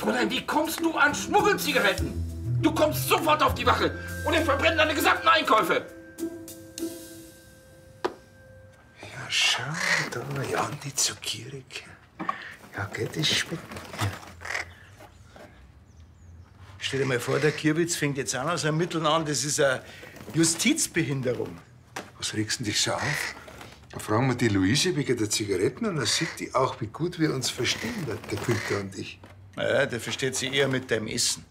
Fräulein, wie kommst du an Schmuggelzigaretten? Du kommst sofort auf die Wache und wir verbrennen deine gesamten Einkäufe. Ja, schau da, ja, nicht so gierig. Ja, geht das schmeckt. Ja. Stell dir mal vor, der Kirwitz fängt jetzt an aus Ermitteln an. Das ist eine Justizbehinderung. Was regst du dich so auf? Da fragen wir die Luise wegen der Zigaretten und dann sieht die auch, wie gut wir uns verstehen, der Günther und ich. Ja, der versteht sich eher mit deinem Essen.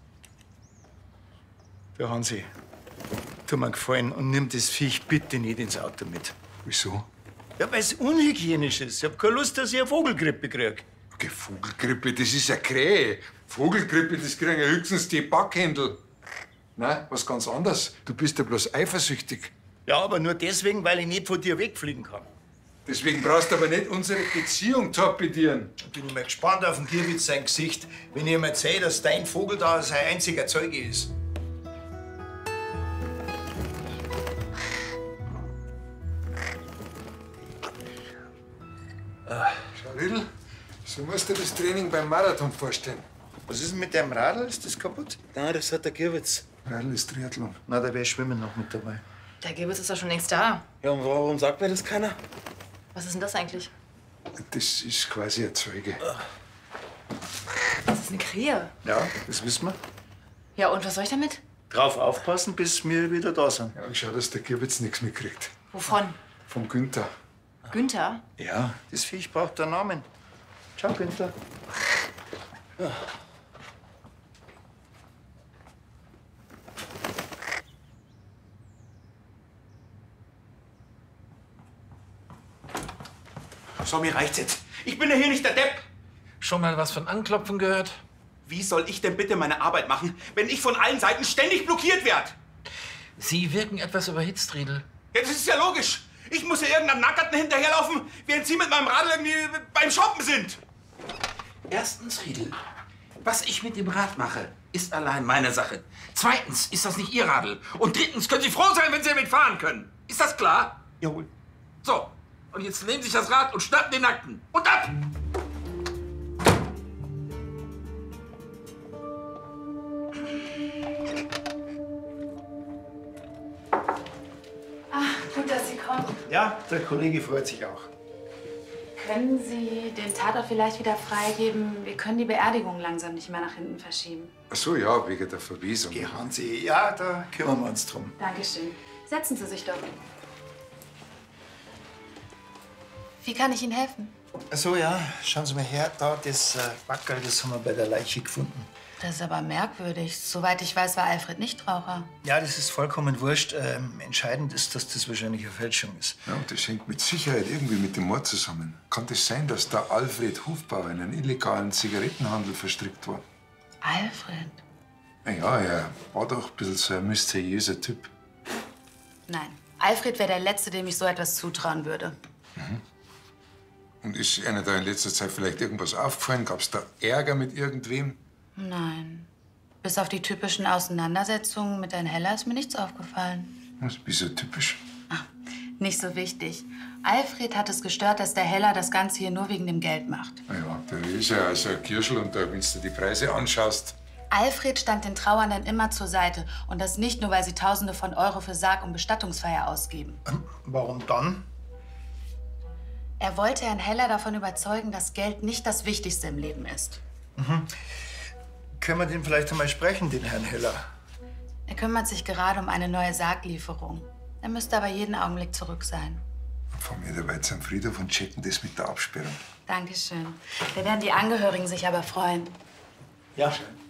Du, Hansi, tu mir einen Gefallen und nimm das Viech bitte nicht ins Auto mit. Wieso? Ja, weil es unhygienisch ist. Ich hab keine Lust, dass ich eine Vogelgrippe krieg. Okay, Vogelgrippe, das ist eine Krähe. Vogelgrippe, das kriegen ja höchstens die Backhändel. Nein, was ganz anderes. Du bist ja bloß eifersüchtig. Ja, aber nur deswegen, weil ich nicht von dir wegfliegen kann. Deswegen brauchst du aber nicht unsere Beziehung torpedieren. Bin ich mal gespannt auf den Kirwitz sein Gesicht, wenn ich ihm erzähle, dass dein Vogel da sein einziger Zeuge ist. Schau, Riedl, so musst du dir das Training beim Marathon vorstellen. Was ist denn mit deinem Radl? Ist das kaputt? Nein, das hat der Kirwitz. Radl ist Triathlon. Na, da wäre Schwimmen noch mit dabei. Der Gibbels ist doch schon längst da. Ja, und warum sagt mir das keiner? Was ist denn das eigentlich? Das ist quasi ein Zeuge. Das ist eine Krähe. Ja, das wissen wir. Ja, und was soll ich damit? Drauf aufpassen, bis wir wieder da sind. Ja, und schau, dass der Kirwitz nichts mitkriegt. Wovon? Vom Günther. Günther? Ja, das Viech braucht einen Namen. Ciao, Günther. Ja. So, mir reicht's jetzt. Ich bin ja hier nicht der Depp. Schon mal was von Anklopfen gehört? Wie soll ich denn bitte meine Arbeit machen, wenn ich von allen Seiten ständig blockiert werde? Sie wirken etwas überhitzt, Riedl. Ja, das ist ja logisch. Ich muss ja irgendeinem Nackerten hinterherlaufen, während Sie mit meinem Radl irgendwie beim Shoppen sind. Erstens, Riedl, was ich mit dem Rad mache, ist allein meine Sache. Zweitens ist das nicht Ihr Radl. Und drittens können Sie froh sein, wenn Sie damit fahren können. Ist das klar? Jawohl. So, und jetzt nehmen Sie sich das Rad und schnappen den Nackten. Und ab! Gut, dass Sie kommen. Ja, der Kollege freut sich auch. Können Sie den Tatort vielleicht wieder freigeben? Wir können die Beerdigung langsam nicht mehr nach hinten verschieben. Ach so, ja, wegen der Verwesung. Geh, Hansi, ja, da kümmern wir uns drum. Dankeschön. Setzen Sie sich doch. Wie kann ich Ihnen helfen? Ach so, ja, schauen Sie mal her, da, das Backerl, das haben wir bei der Leiche gefunden. Das ist aber merkwürdig. Soweit ich weiß, war Alfred Nichtraucher. Ja, das ist vollkommen wurscht. Entscheidend ist, dass das wahrscheinlich eine Fälschung ist. Ja, und das hängt mit Sicherheit irgendwie mit dem Mord zusammen. Kann das sein, dass der Alfred Hufbauer in einen illegalen Zigarettenhandel verstrickt war? Alfred? Na ja, er war doch ein bisschen so ein mysteriöser Typ. Nein. Alfred wäre der Letzte, dem ich so etwas zutrauen würde. Und ist einer da in letzter Zeit vielleicht irgendwas aufgefallen? Gab's da Ärger mit irgendwem? Nein. Bis auf die typischen Auseinandersetzungen mit Herrn Heller ist mir nichts aufgefallen. Was, wieso typisch? Nicht so wichtig. Alfred hat es gestört, dass der Heller das Ganze hier nur wegen dem Geld macht. Na ja, der ist ja also ein Kirschl und da, wenn du die Preise anschaust. Alfred stand den Trauernden immer zur Seite. Und das nicht nur, weil sie Tausende von Euro für Sarg- und Bestattungsfeier ausgeben. Warum dann? Er wollte Herrn Heller davon überzeugen, dass Geld nicht das Wichtigste im Leben ist. Können wir den vielleicht einmal sprechen, den Herrn Heller? Er kümmert sich gerade um eine neue Sarglieferung. Er müsste aber jeden Augenblick zurück sein. Fahren wir dabei zum Friedhof und checken das mit der Absperrung. Dankeschön. Da werden die Angehörigen sich aber freuen. Ja.